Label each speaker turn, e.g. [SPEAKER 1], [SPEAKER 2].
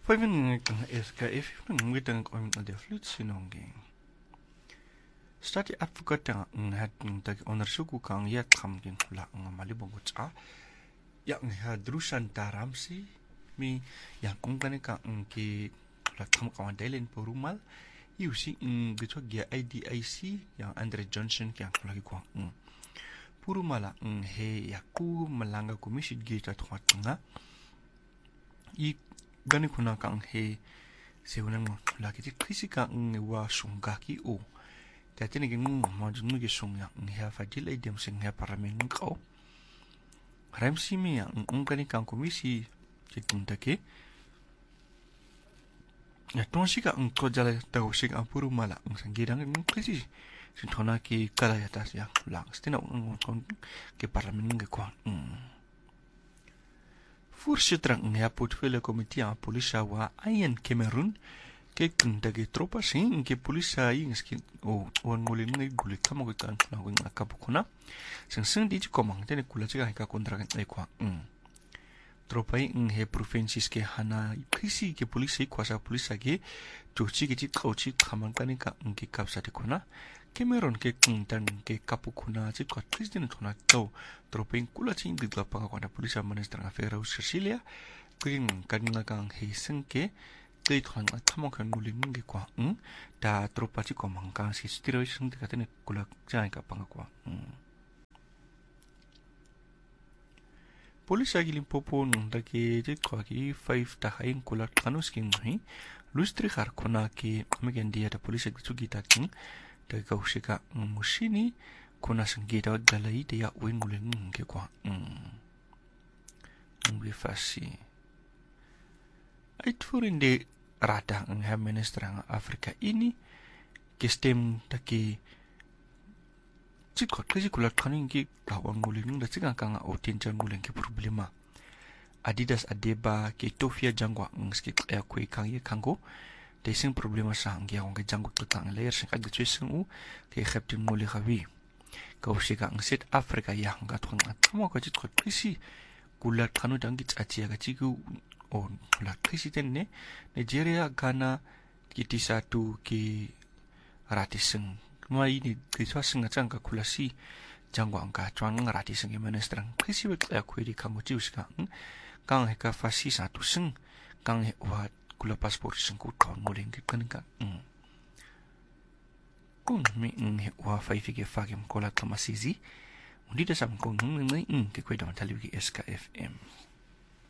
[SPEAKER 1] Pwede nga SKF ng witang kong de flutsinonging. Stati advokat nga hating tag ondersuku kang yat kam din la nga malibongot sa yang hadrusan taramsi mi yang kung kani ka ki la kam kawan dailen porumal yusi gitu gia IDIC yang Andre Johnson yang lagi kuang purumala he yaku malanga komisid gita twat nga I gani kuna kang he seunang lagi ti krisi kang wa sungaki o dati ni ging mo junu ge sung yang he fadil ai dem sing he paramin ko ramsi mi yang gani kang komisi jitung take ya tonsi ka ko jala ta usik apuru mala sangirang krisi sintona ki kala ya tas ya lang stina ke paramin ge ko Voorzitter ng portfolio committee ang polisa wa ayan Cameroon ke kundagi tropa sing ke polisa yung skin o ngulin ng gulit ka mo kan na ko ng akapukuna sing di komang tene kula chiga ka kontrakan ay kwa tropa yung he provinces ke hana krisi ke polisa kwasa polisa ke jochi ke kauchi kamang kani ka ke kapsa de kuna Cameroon ke kuntan ke kapukuna ci kwa president tona to tropeng kula cing di lapang ko na polisi minister ng Fera Cecilia kung kanina kang hiseng ke kay tong tamo kan nguling ngi kwa da tropa ci ko mangkang si stiro sing di katene kula jang ka pang kwa polisi gilim popo nung da ke ci kwa ki 5 ta hain kula kanus king hi lustri har kona ki megen dia da polisi gitu gita king da kaushika mushini kuna sangita galai de ya winguleng ke kwa fasi ait furinde rata ng minister ng Afrika ini kistem taki cikot kasi kulat kaning ki lawang nguleng da singa kang otin jang nguleng ke problema Adidas adeba ke Tofia jangwa ng skit ya kwe kang ye kango Desing problema sa ang giyang janggut tutang layer sing agdetwesing u kay captain muli kawi. Kaushika ang South Africa yang gatung atamo ka jit ko krisi kulat kanu dangit atia ka chigu o kulat krisi tenne Nigeria Ghana kiti satu ki ratiseng mai ni kiswasing nga ka kulasi jangwa ang ka chuan nga ratiseng ministrang krisi wek ya kwedi kango jiuska kang heka fasi satu sing kang he wat kula paspor singku tahun mulai kan kan kung mi wa fai fige fagem kola tamasizi undi da sam kung ngi ke kweda mataliwi SKFM